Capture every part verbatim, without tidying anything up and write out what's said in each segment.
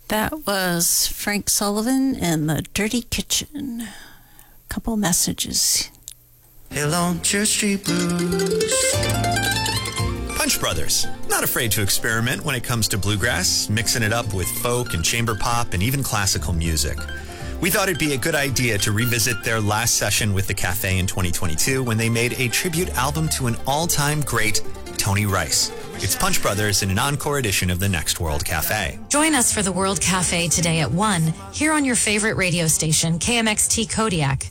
That was Frank Sullivan and the Dirty Kitchen. Couple messages. Hello, Church Street Blues. Punch Brothers, not afraid to experiment when it comes to bluegrass, mixing it up with folk and chamber pop and even classical music. We thought it'd be a good idea to revisit their last session with the Cafe in twenty twenty-two when they made a tribute album to an all-time great, Tony Rice. It's Punch Brothers in an encore edition of the Next World Cafe. Join us for the World Cafe today at one, here on your favorite radio station, K M X T Kodiak.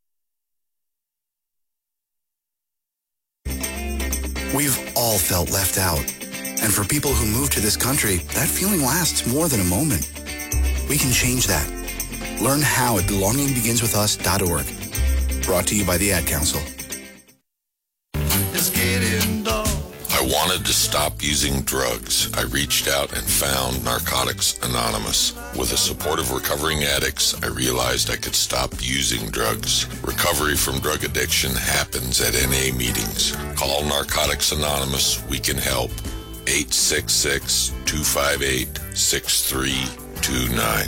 We've all felt left out. And for people who move to this country, that feeling lasts more than a moment. We can change that. Learn how at belonging begins with us dot org. Brought to you by the Ad Council. It's getting dark. I wanted to stop using drugs. I reached out and found Narcotics Anonymous. With the support of recovering addicts, I realized I could stop using drugs. Recovery from drug addiction happens at N A meetings. Call Narcotics Anonymous. We can help. eight six six, two five eight, six three two nine.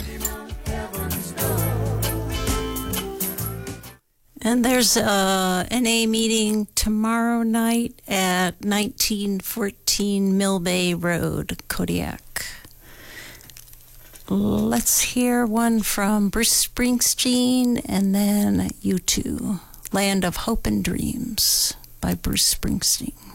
And there's a N A meeting tomorrow night at nineteen fourteen Mill Bay Road, Kodiak. Let's hear one from Bruce Springsteen and then U two, Land of Hope and Dreams by Bruce Springsteen.